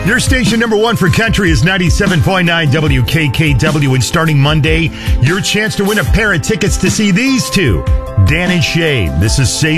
Your station number one for country is 97.9 WKKW. And starting Monday, your chance to win a pair of tickets to see these two, Dan and Shay. This is Say